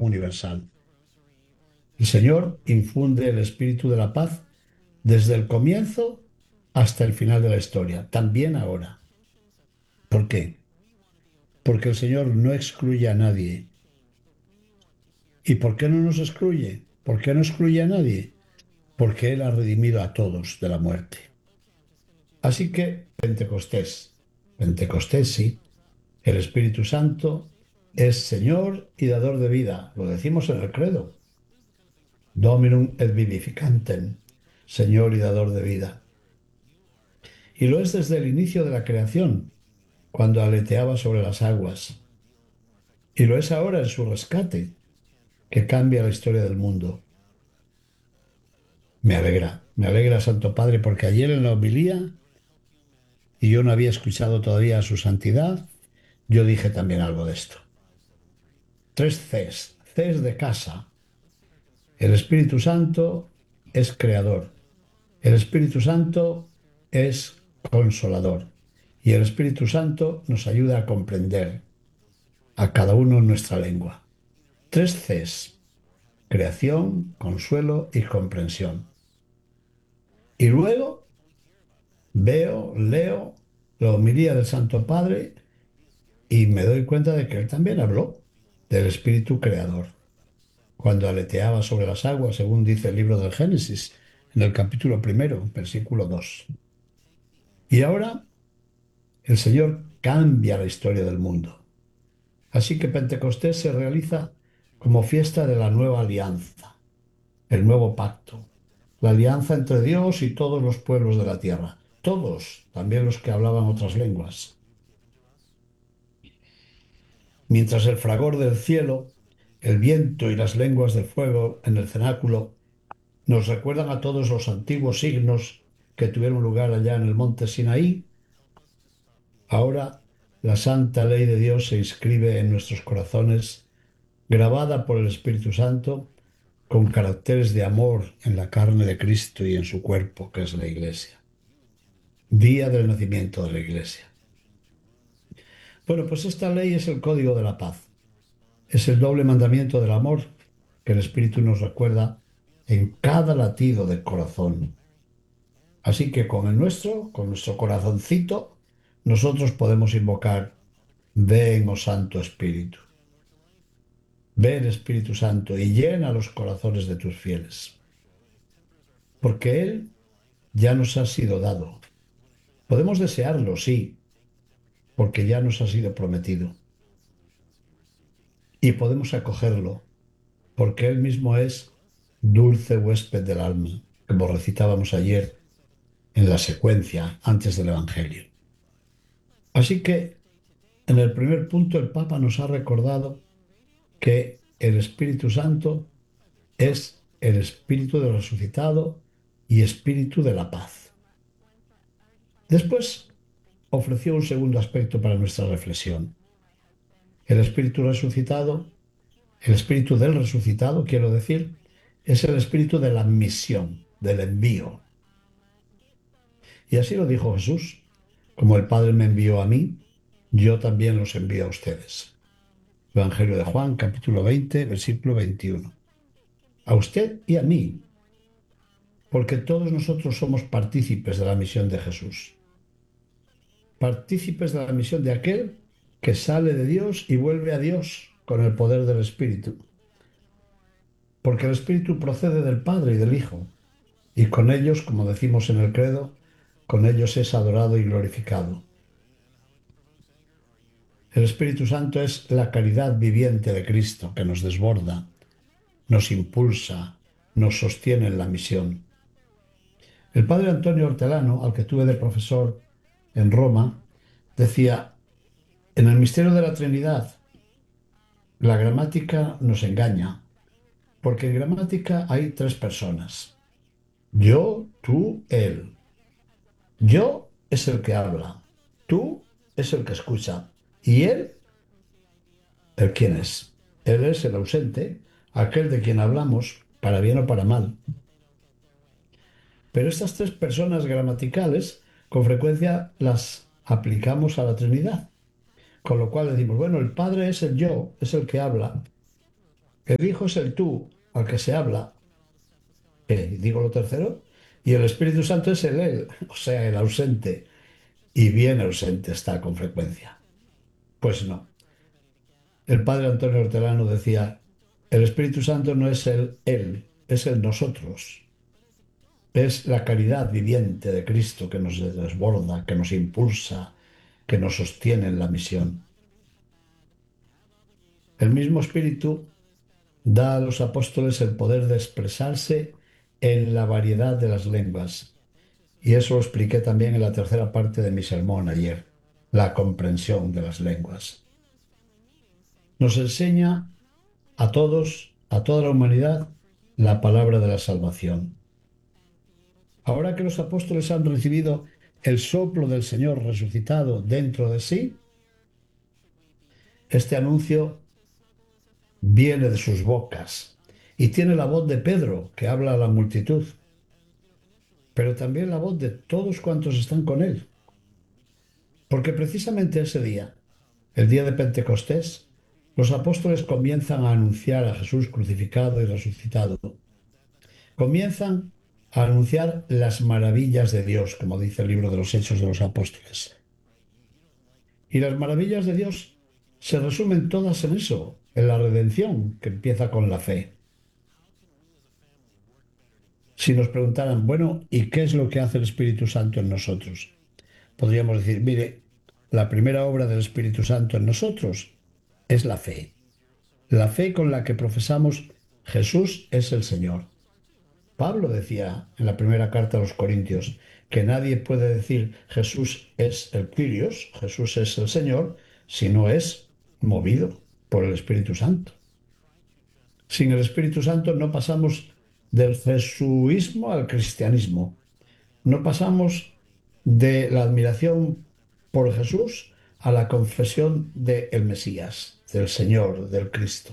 universal. El Señor infunde el espíritu de la paz desde el comienzo hasta el final de la historia, también ahora. ¿Por qué? Porque el Señor no excluye a nadie. ¿Y por qué no nos excluye? ¿Por qué no excluye a nadie? Porque Él ha redimido a todos de la muerte. Así que Pentecostés sí, el Espíritu Santo es Señor y dador de vida, lo decimos en el credo. Dominum et vivificantem, Señor y dador de vida. Y lo es desde el inicio de la creación, cuando aleteaba sobre las aguas. Y lo es ahora en su rescate, que cambia la historia del mundo. Me alegra, Santo Padre, porque ayer en la homilía, y yo no había escuchado todavía a su santidad, yo dije también algo de esto. Tres Cs. Cs de casa. El Espíritu Santo es creador. El Espíritu Santo es consolador. Y el Espíritu Santo nos ayuda a comprender a cada uno en nuestra lengua. Tres Cs. Creación, consuelo y comprensión. Y luego leo la homilía del Santo Padre y me doy cuenta de que él también habló del Espíritu Creador, cuando aleteaba sobre las aguas, según dice el libro del Génesis, en el capítulo primero, versículo 2. Y ahora el Señor cambia la historia del mundo. Así que Pentecostés se realiza como fiesta de la nueva alianza, el nuevo pacto, la alianza entre Dios y todos los pueblos de la tierra, todos, también los que hablaban otras lenguas. Mientras el fragor del cielo, el viento y las lenguas de fuego en el cenáculo nos recuerdan a todos los antiguos signos que tuvieron lugar allá en el monte Sinaí, ahora la santa ley de Dios se inscribe en nuestros corazones, grabada por el Espíritu Santo, con caracteres de amor en la carne de Cristo y en su cuerpo, que es la Iglesia. Día del nacimiento de la Iglesia. Bueno, pues esta ley es el código de la paz. Es el doble mandamiento del amor que el Espíritu nos recuerda en cada latido del corazón. Así que con nuestro corazoncito, nosotros podemos invocar, ven, oh Santo Espíritu. Ven, Espíritu Santo, y llena los corazones de tus fieles. Porque Él ya nos ha sido dado. Podemos desearlo, sí, porque ya nos ha sido prometido. Y podemos acogerlo, porque Él mismo es dulce huésped del alma, como recitábamos ayer en la secuencia antes del Evangelio. Así que en el primer punto el Papa nos ha recordado que el Espíritu Santo es el Espíritu del resucitado y Espíritu de la paz. Después ofreció un segundo aspecto para nuestra reflexión. El Espíritu resucitado, el Espíritu del resucitado, quiero decir, es el Espíritu de la misión, del envío. Y así lo dijo Jesús: como el Padre me envió a mí, yo también los envío a ustedes. Evangelio de Juan, capítulo 20, versículo 21. A usted y a mí, porque todos nosotros somos partícipes de la misión de Jesús. Partícipes de la misión de aquel que sale de Dios y vuelve a Dios con el poder del Espíritu. Porque el Espíritu procede del Padre y del Hijo, y con ellos, como decimos en el credo, con ellos es adorado y glorificado. El Espíritu Santo es la caridad viviente de Cristo que nos desborda, nos impulsa, nos sostiene en la misión. El padre Antonio Hortelano, al que tuve de profesor en Roma, decía: en el misterio de la Trinidad, la gramática nos engaña, porque en gramática hay tres personas: yo, tú, él. Yo es el que habla, tú es el que escucha, y él, ¿el quién es? Él es el ausente, aquel de quien hablamos, para bien o para mal. Pero estas tres personas gramaticales con frecuencia las aplicamos a la Trinidad. Con lo cual decimos, bueno, el Padre es el yo, es el que habla. El Hijo es el tú al que se habla, digo lo tercero, y el Espíritu Santo es el él, o sea, el ausente, y bien ausente está con frecuencia. Pues no. El padre Antonio Hortelano decía, el Espíritu Santo no es el él, es el nosotros. Es la caridad viviente de Cristo que nos desborda, que nos impulsa, que nos sostiene en la misión. El mismo Espíritu da a los apóstoles el poder de expresarse en la variedad de las lenguas. Y eso lo expliqué también en la tercera parte de mi sermón ayer, la comprensión de las lenguas. Nos enseña a todos, a toda la humanidad, la palabra de la salvación. Ahora que los apóstoles han recibido el soplo del Señor resucitado dentro de sí, este anuncio viene de sus bocas y tiene la voz de Pedro, que habla a la multitud, pero también la voz de todos cuantos están con él. Porque precisamente ese día, el día de Pentecostés, los apóstoles comienzan a anunciar a Jesús crucificado y resucitado. Comienzan a anunciar las maravillas de Dios, como dice el libro de los Hechos de los Apóstoles. Y las maravillas de Dios se resumen todas en eso, en la redención, que empieza con la fe. Si nos preguntaran, bueno, ¿y qué es lo que hace el Espíritu Santo en nosotros? Podríamos decir, mire, la primera obra del Espíritu Santo en nosotros es la fe. La fe con la que profesamos Jesús es el Señor. Pablo decía en la primera carta a los Corintios que nadie puede decir Jesús es el Kyrios, Jesús es el Señor, si no es movido por el Espíritu Santo. Sin el Espíritu Santo no pasamos del jesuísmo al cristianismo. No pasamos de la admiración por Jesús a la confesión del Mesías, del Señor, del Cristo.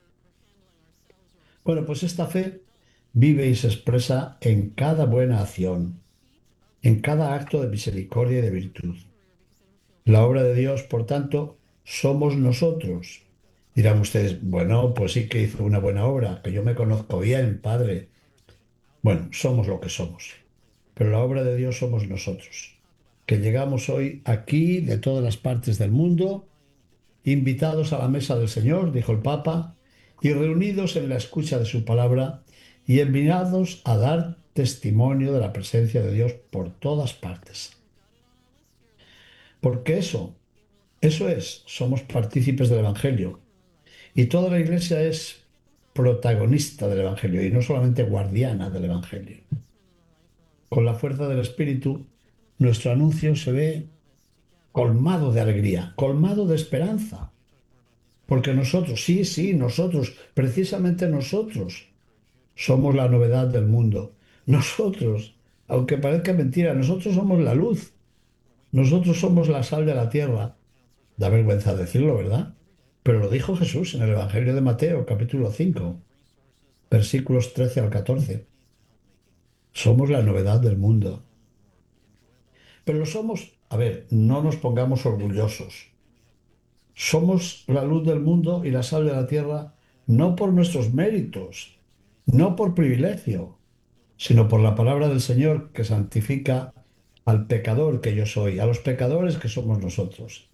Bueno, pues esta fe vive y se expresa en cada buena acción, en cada acto de misericordia y de virtud. La obra de Dios, por tanto, somos nosotros. Dirán ustedes, bueno, pues sí que hizo una buena obra, que yo me conozco bien, Padre. Bueno, somos lo que somos, pero la obra de Dios somos nosotros, que llegamos hoy aquí de todas las partes del mundo, invitados a la mesa del Señor, dijo el Papa, y reunidos en la escucha de su palabra y enviados a dar testimonio de la presencia de Dios por todas partes. Porque eso es, somos partícipes del Evangelio y toda la Iglesia es protagonista del Evangelio y no solamente guardiana del Evangelio. Con la fuerza del Espíritu, nuestro anuncio se ve colmado de alegría, colmado de esperanza. Porque nosotros, sí, sí, nosotros, precisamente nosotros, somos la novedad del mundo. Nosotros, aunque parezca mentira, nosotros somos la luz. Nosotros somos la sal de la tierra. Da vergüenza decirlo, ¿verdad? Pero lo dijo Jesús en el Evangelio de Mateo, capítulo 5, versículos 13 al 14. Somos la novedad del mundo. Pero lo somos, a ver, no nos pongamos orgullosos. Somos la luz del mundo y la sal de la tierra no por nuestros méritos, no por privilegio, sino por la palabra del Señor que santifica al pecador que yo soy, a los pecadores que somos nosotros.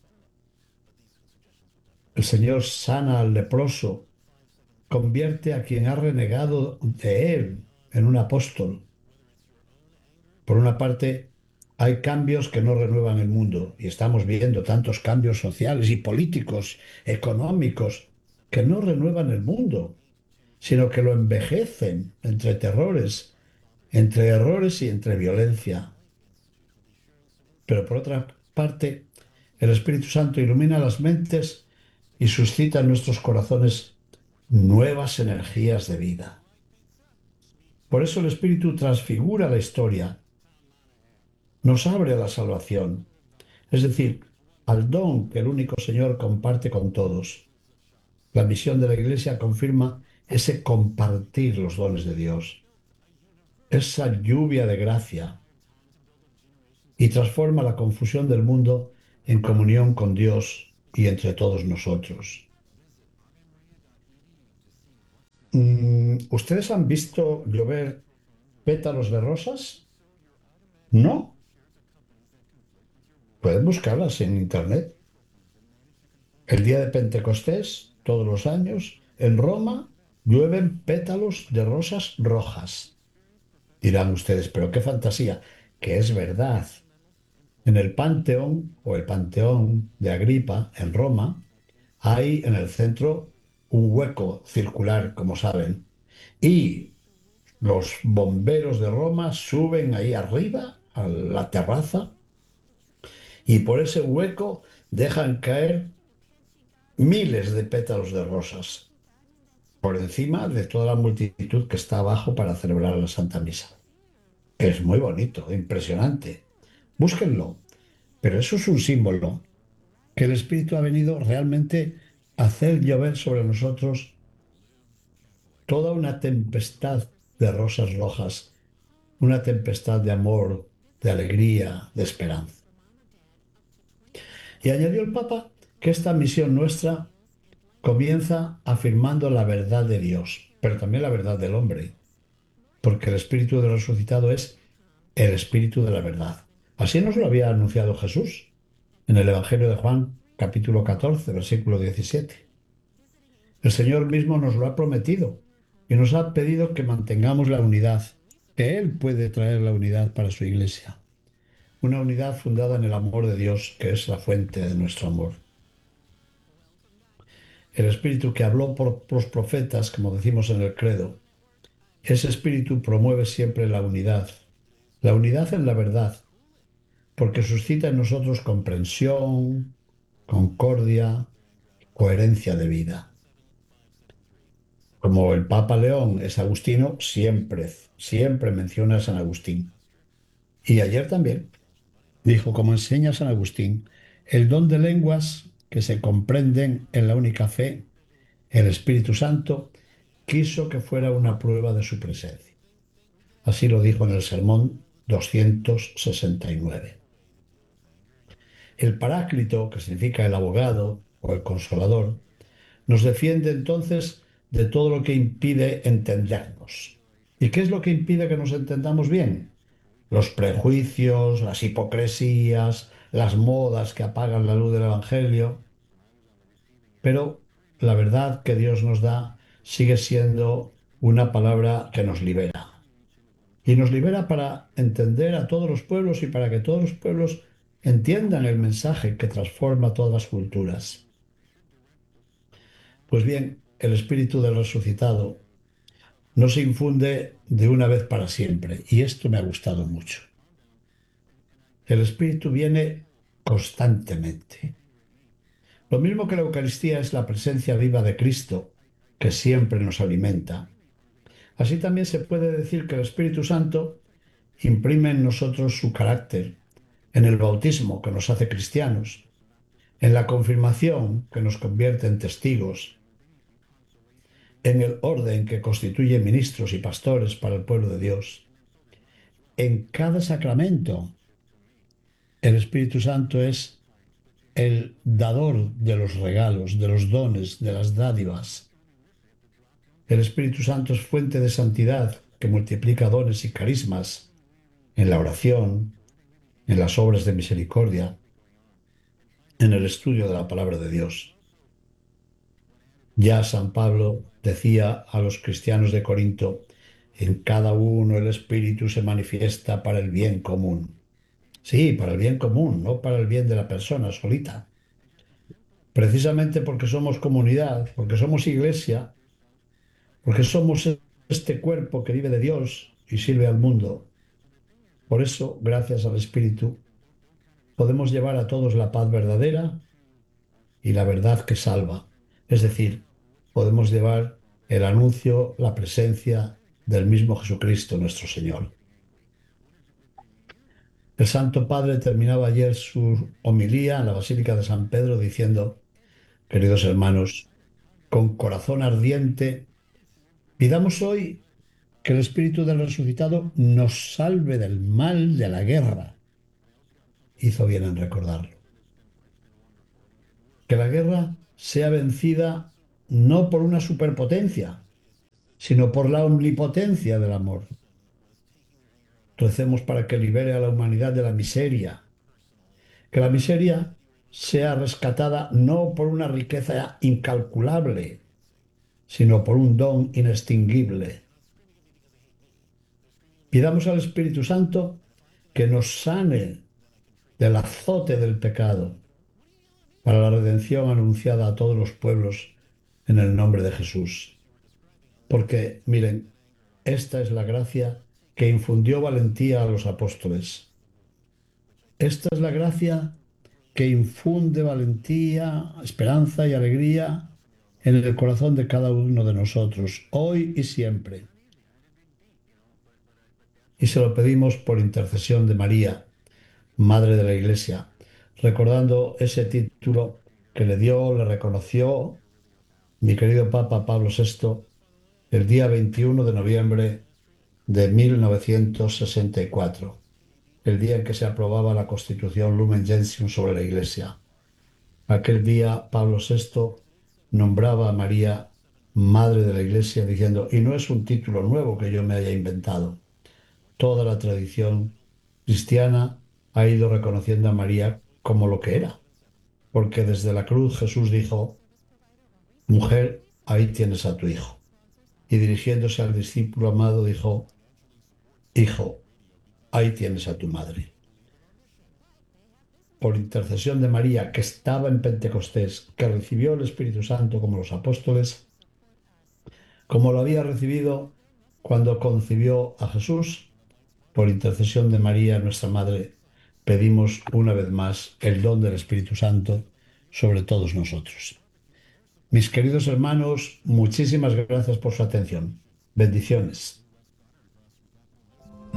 El Señor sana al leproso, convierte a quien ha renegado de Él en un apóstol. Por una parte, hay cambios que no renuevan el mundo y estamos viendo tantos cambios sociales y políticos, económicos, que no renuevan el mundo, sino que lo envejecen entre terrores, entre errores y entre violencia. Pero por otra parte, el Espíritu Santo ilumina las mentes y suscita en nuestros corazones nuevas energías de vida. Por eso el Espíritu transfigura la historia, nos abre a la salvación, es decir, al don que el único Señor comparte con todos. La misión de la Iglesia confirma ese compartir los dones de Dios, esa lluvia de gracia, y transforma la confusión del mundo en comunión con Dios y entre todos nosotros. ¿Ustedes han visto llover pétalos de rosas? No, pueden buscarlas en internet. El día de Pentecostés, todos los años, en Roma, llueven pétalos de rosas rojas. Dirán ustedes, pero qué fantasía, que es verdad. En el Panteón o el Panteón de Agripa, en Roma, hay en el centro un hueco circular, como saben, y los bomberos de Roma suben ahí arriba a la terraza y por ese hueco dejan caer miles de pétalos de rosas por encima de toda la multitud que está abajo para celebrar la Santa Misa. Es muy bonito, impresionante. Búsquenlo, pero eso es un símbolo que el Espíritu ha venido realmente a hacer llover sobre nosotros toda una tempestad de rosas rojas, una tempestad de amor, de alegría, de esperanza. Y añadió el Papa que esta misión nuestra comienza afirmando la verdad de Dios, pero también la verdad del hombre, porque el Espíritu del resucitado es el Espíritu de la verdad. Así nos lo había anunciado Jesús en el Evangelio de Juan, capítulo 14, versículo 17. El Señor mismo nos lo ha prometido y nos ha pedido que mantengamos la unidad, que Él puede traer la unidad para su iglesia, una unidad fundada en el amor de Dios, que es la fuente de nuestro amor. El Espíritu que habló por los profetas, como decimos en el credo, ese Espíritu promueve siempre la unidad en la verdad, porque suscita en nosotros comprensión, concordia, coherencia de vida. Como el Papa León es agustino, siempre menciona a San Agustín. Y ayer también dijo, como enseña San Agustín, el don de lenguas que se comprenden en la única fe, el Espíritu Santo, quiso que fuera una prueba de su presencia. Así lo dijo en el sermón 269. El Paráclito, que significa el abogado o el consolador, nos defiende entonces de todo lo que impide entendernos. ¿Y qué es lo que impide que nos entendamos bien? Los prejuicios, las hipocresías, las modas que apagan la luz del Evangelio. Pero la verdad que Dios nos da sigue siendo una palabra que nos libera. Y nos libera para entender a todos los pueblos y para que todos los pueblos entiendan el mensaje que transforma todas las culturas. Pues bien, el Espíritu del resucitado no se infunde de una vez para siempre, y esto me ha gustado mucho. El Espíritu viene constantemente. Lo mismo que la Eucaristía es la presencia viva de Cristo, que siempre nos alimenta. Así también se puede decir que el Espíritu Santo imprime en nosotros su carácter, en el bautismo que nos hace cristianos, en la confirmación que nos convierte en testigos, en el orden que constituye ministros y pastores para el pueblo de Dios. En cada sacramento, el Espíritu Santo es el dador de los regalos, de los dones, de las dádivas. El Espíritu Santo es fuente de santidad que multiplica dones y carismas en la oración, en las obras de misericordia, en el estudio de la palabra de Dios. Ya San Pablo decía a los cristianos de Corinto, en cada uno el Espíritu se manifiesta para el bien común. Sí, para el bien común, no para el bien de la persona solita. Precisamente porque somos comunidad, porque somos iglesia, porque somos este cuerpo que vive de Dios y sirve al mundo. Por eso, gracias al Espíritu, podemos llevar a todos la paz verdadera y la verdad que salva. Es decir, podemos llevar el anuncio, la presencia del mismo Jesucristo nuestro Señor. El Santo Padre terminaba ayer su homilía en la Basílica de San Pedro diciendo, queridos hermanos, con corazón ardiente, pidamos hoy que el Espíritu del resucitado nos salve del mal de la guerra. Hizo bien en recordarlo. Que la guerra sea vencida no por una superpotencia, sino por la omnipotencia del amor. Recemos para que libere a la humanidad de la miseria, que la miseria sea rescatada no por una riqueza incalculable, sino por un don inextinguible. Pidamos al Espíritu Santo que nos sane del azote del pecado para la redención anunciada a todos los pueblos en el nombre de Jesús. Porque, miren, esta es la gracia que infundió valentía a los apóstoles. Esta es la gracia que infunde valentía, esperanza y alegría en el corazón de cada uno de nosotros, hoy y siempre. Y se lo pedimos por intercesión de María, Madre de la Iglesia, recordando ese título que le reconoció mi querido Papa Pablo VI el día 21 de noviembre de 1964, el día en que se aprobaba la Constitución Lumen Gentium sobre la Iglesia. Aquel día Pablo VI nombraba a María Madre de la Iglesia diciendo, y no es un título nuevo que yo me haya inventado. Toda la tradición cristiana ha ido reconociendo a María como lo que era, porque desde la cruz Jesús dijo, mujer, ahí tienes a tu hijo. Y dirigiéndose al discípulo amado dijo, hijo, ahí tienes a tu madre. Por intercesión de María, que estaba en Pentecostés, que recibió el Espíritu Santo como los apóstoles, como lo había recibido cuando concibió a Jesús, por intercesión de María, nuestra Madre, pedimos una vez más el don del Espíritu Santo sobre todos nosotros. Mis queridos hermanos, muchísimas gracias por su atención. Bendiciones.